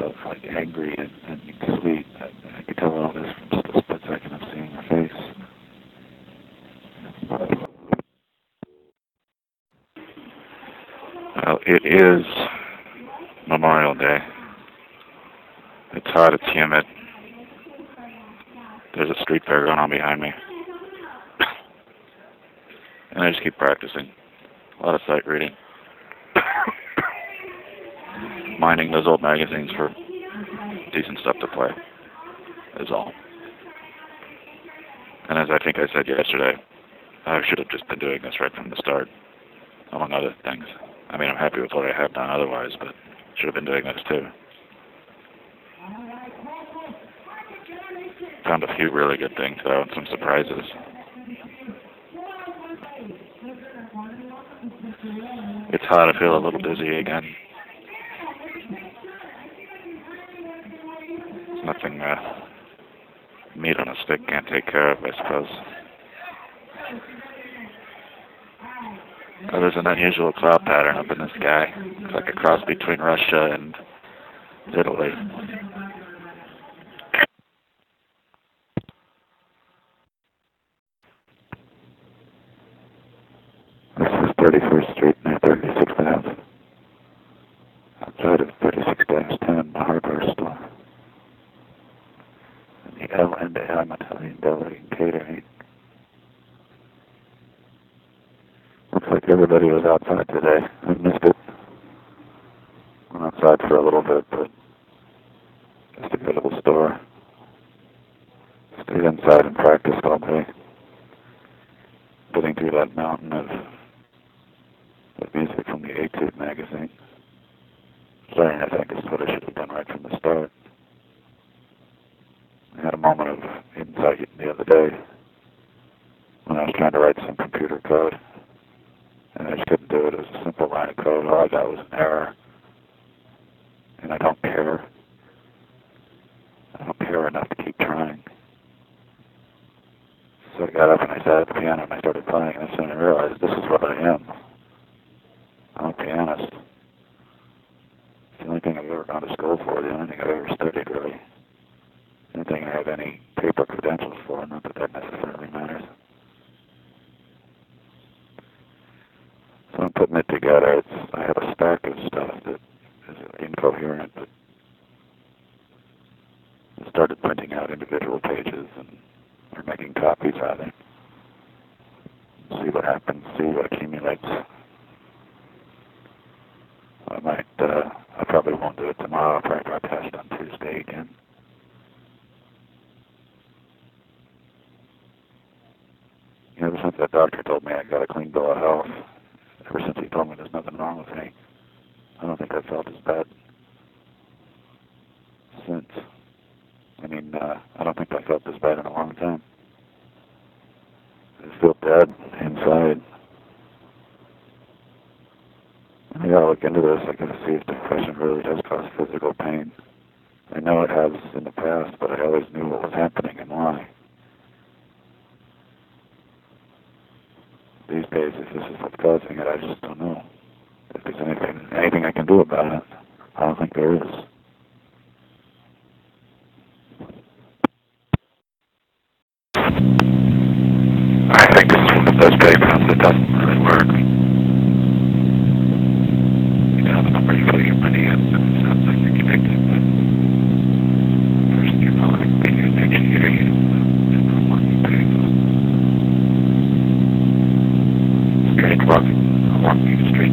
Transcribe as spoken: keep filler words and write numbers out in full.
of like angry and, and sweet. I, I could tell all this from just a split second of seeing her face. Well, it is Memorial Day. It's hot, it's humid. There's a street fair going on behind me. And I just keep practicing. A lot of sight reading. Mining those old magazines for decent stuff to play is all. And as I think I said yesterday, I should have just been doing this right from the start, among other things. I mean, I'm happy with what I have done otherwise, but should have been doing this too. Found a few really good things, though, and some surprises. It's hot, I feel a little dizzy again. It's nothing uh, meat on a stick can't take care of, I suppose. Oh, there's an unusual cloud pattern up in the sky. It's like a cross between Russia and Italy. This is thirty-first Street near thirty-sixth Avenue. Outside of thirty-six dash ten, the hardware store. And the L and M Italian Deli and Catering. Looks like everybody was outside today. I missed it. Went outside for a little bit, but just a good little store. Stayed inside and practiced all day. Getting through that mountain of, of music from the Etude magazine. Playing, I think, is what I should have done right from the start. I had a moment of insight the other day when I was trying to write some computer code. And I just couldn't do it. It was a simple line of code. All I got was an error. And I don't care. I don't care enough to keep trying. So I got up and I sat at the piano and I started playing. And soon I realized this is what I am. I'm a pianist. It's the only thing I've ever gone to school for. The only thing I've ever studied, really. The only thing I have any paper credentials for. Not that that necessarily matters. So I'm putting it together. It's, I have a stack of stuff that is incoherent, but I started printing out individual pages and or making copies rather. See what happens, see what accumulates. I might, uh, I probably won't do it tomorrow. I'll probably try test on Tuesday again. You know, ever since that doctor told me I got a clean bill of health, ever since he told me there's nothing wrong with me, I don't think I felt as bad since. I mean, uh, I don't think I felt this bad in a long time. I just feel dead inside. I gotta look into this. I gotta see if depression really does cause physical pain. I know it has in the past, but I always knew what was happening and why. These days, if this is what's causing it, I just don't know. If there's anything, anything I can do about it, I don't think there is. I think this is one of those playgrounds that doesn't really work. You know, the number you put your money in, it sounds like you're connected, but first you're not like the next year you don't want to pay those. Straight walking, walking the street.